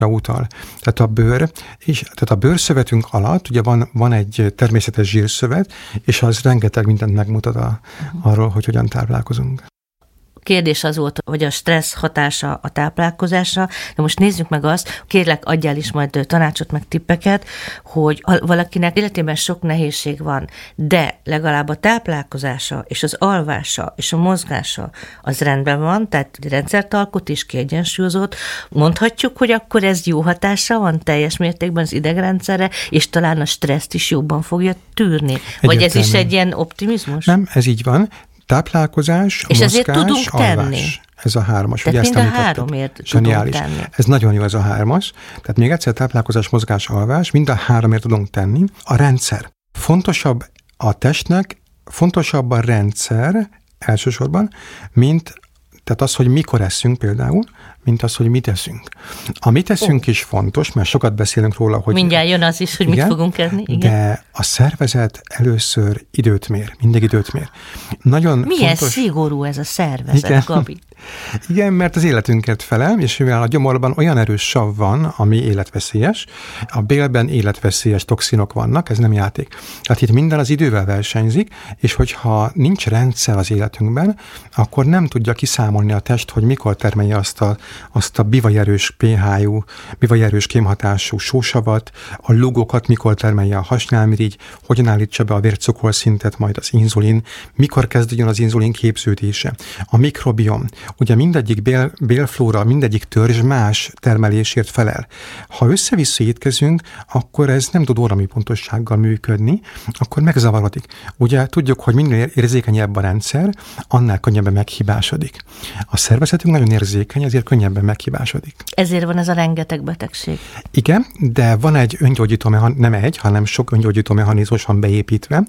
utal. Tehát a bőrszövetünk alatt ugye van egy természetes zsírszövet, és az rengeteg mindent megmutat arról, hogy hogyan táplálkozunk. Kérdés az volt, hogy a stressz hatása a táplálkozásra, de most nézzük meg azt, kérlek, adjál is majd tanácsot, meg tippeket, hogy valakinek életében sok nehézség van, de legalább a táplálkozása, és az alvása, és a mozgása az rendben van, tehát rendszert alkot és kiegyensúlyozott. Mondhatjuk, hogy akkor ez jó hatása van teljes mértékben az idegrendszerre, és talán a stresszt is jobban fogja tűrni. Vagy ez is egy ilyen optimizmus? Nem, ez így van. Táplálkozás, és mozgás, tudunk alvás. Tenni. Ez a 3-as. Tehát mind a 3-ért tudunk tenni. Ez nagyon jó, ez a 3-as. Tehát még egyszer táplálkozás, mozgás, alvás, mind a 3-ért tudunk tenni. A rendszer. Fontosabb a testnek, fontosabb a rendszer elsősorban, tehát az, hogy mikor eszünk például, mint az, hogy mit eszünk. A mit eszünk is fontos, mert sokat beszélünk róla, hogy... Mindjárt jön az is, hogy igen, mit fogunk enni. Igen. De a szervezet először időt mér, mindig időt mér. Milyen szigorú ez a szervezet, igen. Gabi? Igen, mert az életünket felel, és mivel a gyomorban olyan erős sav van, ami életveszélyes, a bélben életveszélyes toxinok vannak, ez nem játék. Tehát itt minden az idővel versenyzik, és hogyha nincs rendszer az életünkben, akkor nem tudja kiszámolni a test, hogy mikor termelje azt a bivajerős pH-jú, bivajerős kémhatású sósavat, a lugokat, mikor termelje a hasnyálmirigy, hogyan állítsa be a vércukorszintet, majd az inzulin, mikor kezdődjön az inzulin képződése, a mikrobiom. Ugye mindegyik bélflóra, mindegyik törzs más termelésért felel. Ha össze-vissza étkezünk, akkor ez nem tud órami pontossággal működni, akkor megzavarodik. Ugye tudjuk, hogy minél érzékenyebb a rendszer, annál könnyebben meghibásodik. A szervezetünk nagyon érzékeny, ezért könnyebben meghibásodik. Ezért van ez a rengeteg betegség. Igen, de van egy öngyógyító mechanizmus, nem egy, hanem sok öngyógyító mechanizmus van beépítve.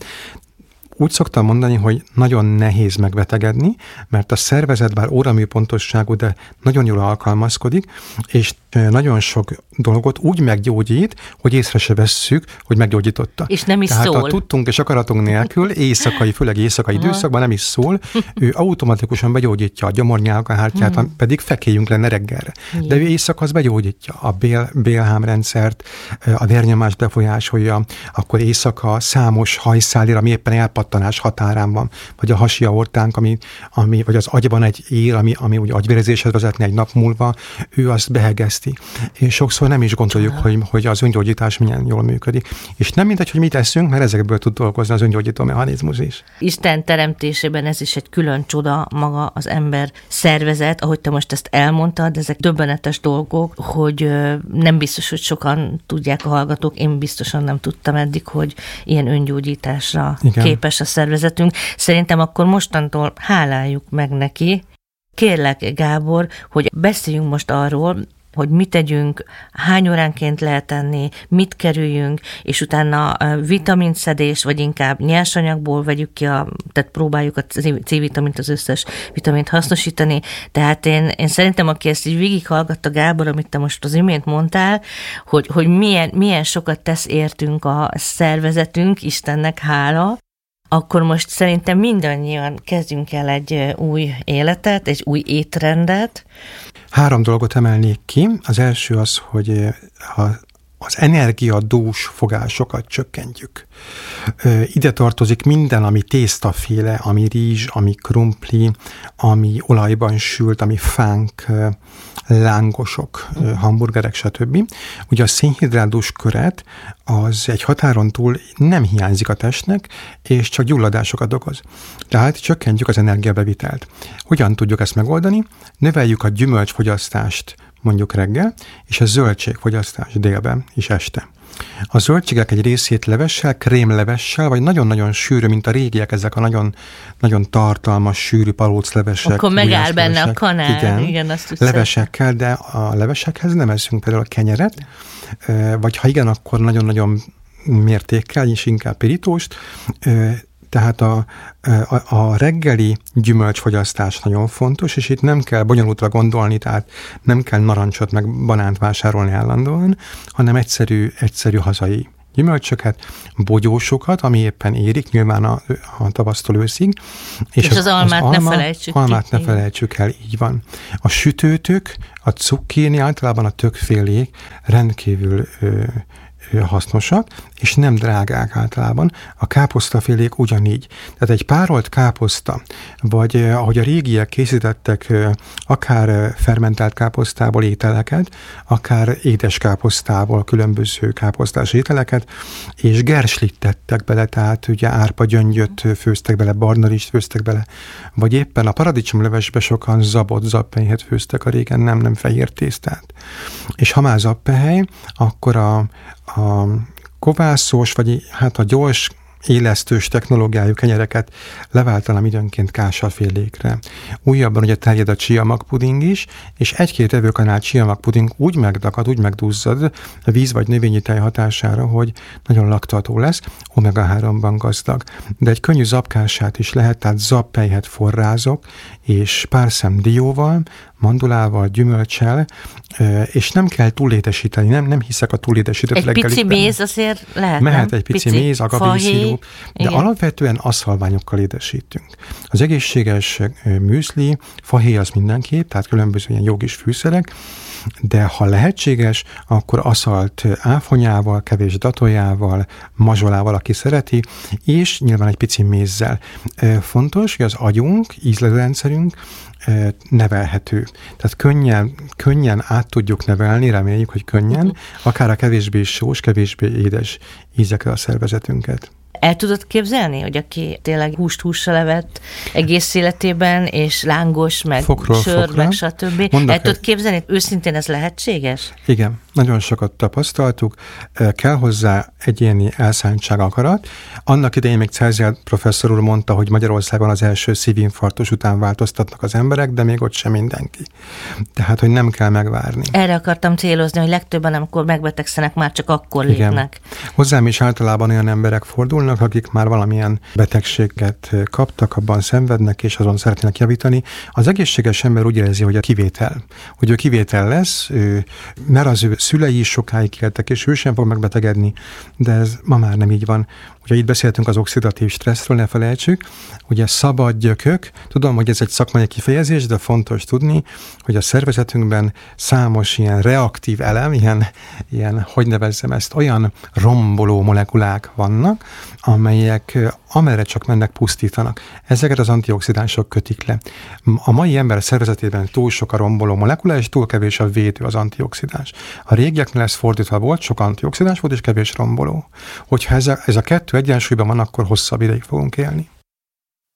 Úgy szoktam mondani, hogy nagyon nehéz megbetegedni, mert a szervezet bár óramű pontosságú, de nagyon jól alkalmazkodik, és nagyon sok dolgot úgy meggyógyít, hogy észre se vesszük, hogy meggyógyította. És nem is Tehát szól. Tehát a tudtunk és akaratunk nélkül, főleg éjszakai időszakban nem is szól, ő automatikusan begyógyítja a gyomornyálkahártyát, pedig fekéljünk lenne reggelre. De ő éjszaka az begyógyítja a bélhámrendszert, a vérnyomást befolyásolja, akkor éjszaka számos hajszálira, ami éppen elpattanás határán van, vagy a hasi aortánk, ami vagy az agyban egy ér, ami ugye agyvérezéshez vezetne egy nap múlva, ő azt behegezti. És sokszor nem is gondoljuk, hogy az öngyógyítás milyen jól működik. És nem mindegy, hogy mit eszünk, mert ezekből tud dolgozni az öngyógyító mechanizmus is. Isten teremtésében ez is egy külön csoda maga az ember szervezet, ahogy te most ezt elmondtad, ezek döbbenetes dolgok, hogy nem biztos, hogy sokan tudják a hallgatók, én biztosan nem tudtam eddig, hogy ilyen öngyógyításra képes a szervezetünk. Szerintem akkor mostantól háláljuk meg neki. Kérlek, Gábor, hogy beszéljünk most arról, hogy mit tegyünk, hány óránként lehet enni, mit kerüljünk, és utána vitaminszedés, vagy inkább nyersanyagból vegyük ki, tehát próbáljuk a C-vitamint, az összes vitamint hasznosítani. Tehát én szerintem, aki ezt így végighallgatta, Gábor, amit te most az imént mondtál, hogy milyen sokat tesz értünk a szervezetünk, Istennek hála, akkor most szerintem mindannyian kezdjünk el egy új életet, egy új étrendet. 3 dolgot emelnék ki. Az első az, hogy az energiadús fogásokat csökkentjük. Ide tartozik minden, ami tésztaféle, ami rizs, ami krumpli, ami olajban sült, ami fánk, lángosok, hamburgerek, stb. Ugye a szénhidrátdús köret az egy határon túl nem hiányzik a testnek, és csak gyulladásokat okoz. Tehát csökkentjük az energiabevitelt. Hogyan tudjuk ezt megoldani? Növeljük a gyümölcsfogyasztást mondjuk reggel, és a zöldségfogyasztást délben és este. A zöldségek egy részét levessel, krémlevessel, vagy nagyon-nagyon sűrű, mint a régiek, ezek a nagyon, nagyon tartalmas, sűrű palóclevesek. Akkor megáll benne a kanál. Igen, azt levesekkel, de a levesekhez nem eszünk például a kenyeret, vagy ha igen, akkor nagyon-nagyon mértékkel, és inkább pirítóst. Tehát a reggeli gyümölcsfogyasztás nagyon fontos, és itt nem kell bonyolultra gondolni, tehát nem kell narancsot meg banánt vásárolni állandóan, hanem egyszerű hazai gyümölcsöket, bogyósokat, ami éppen érik, nyilván a tavasztól őszig. És az almát ne felejtsük. Almát ne felejtsük el, így van. A sütőtök, a cukkini, általában a tökfélék rendkívül hasznosak, és nem drágák általában. A káposztafélék ugyanígy. Tehát egy párolt káposzta, vagy ahogy a régiek készítettek akár fermentált káposztából ételeket, akár édes káposztából különböző káposztás ételeket, és gerslit tettek bele, tehát ugye árpa gyöngyöt főztek bele, barnarist főztek bele, vagy éppen a paradicsomlevesbe sokan zappehelyet főztek a régen, nem fehér tésztát. És ha már zappehely, akkor a kovászós, vagy hát a gyors élesztős technológiájú kenyereket leváltanám időnként kásalfélékre. Újabban ugye terjed a csiamagpuding is, és egy-két evőkanál csiamagpuding úgy megdagad, úgy megduzzad a víz vagy növényi tej hatására, hogy nagyon laktató lesz, omega-3-ban gazdag. De egy könnyű zapkását is lehet, tehát zappelyhet forrázok, és pár szem dióval, mandulával, gyümölccsel, és nem kell túlédesíteni, nem hiszek a túlédesített reggelikben. Egy pici méz azért lehet, mehet egy pici méz, agavénszirup, de alapvetően aszalványokkal édesítünk. Az egészséges műszli, fahéj az mindenképp, tehát különböző ilyen jó kis fűszerek, de ha lehetséges, akkor aszalt áfonyával, kevés datójával, mazsolával, aki szereti, és nyilván egy pici mézzel. Fontos, hogy az agyunk, ízlelőrendszerünk nevelhető. Tehát könnyen át tudjuk nevelni, reméljük, hogy könnyen, akár a kevésbé sós, kevésbé édes ízekre a szervezetünket. El tudod képzelni, hogy aki tényleg hússal evett egész életében, és lángos, meg sör, meg stb. El tudod képzelni, őszintén ez lehetséges? Igen, nagyon sokat tapasztaltuk. Kell hozzá egyéni elszántság, akarat. Annak idején még Celsius professzor úr mondta, hogy Magyarországon az első szívinfarktus után változtatnak az emberek, de még ott sem mindenki. Tehát, hogy nem kell megvárni. Erre akartam célozni, hogy legtöbben, amikor megbetegszenek, már csak akkor lépnek. Hozzám is általában olyan emberek fordulnak, akik már valamilyen betegséget kaptak, abban szenvednek, és azon szeretnének javítani. Az egészséges ember úgy érzi, hogy a kivétel. Hogy ő kivétel lesz, mert az ő szülei is sokáig éltek, és ő sem fog megbetegedni, de ez ma már nem így van. Ugye itt beszéltünk az oxidatív stresszről, ne felejtsük, ugye szabad gyökök, tudom, hogy ez egy szakmai kifejezés, de fontos tudni, hogy a szervezetünkben számos ilyen reaktív elem, ilyen hogy nevezzem ezt, olyan romboló molekulák vannak, amelyek amerre csak mennek, pusztítanak. Ezeket az antioxidánsok kötik le. A mai ember szervezetében túl sok a romboló molekula, és túl kevés a védő, az antioxidáns. A régieknél ez fordítva volt, sok antioxidáns volt, és kevés romboló. Hogyha ez a kettő egyensúlyban van, akkor hosszabb ideig fogunk élni.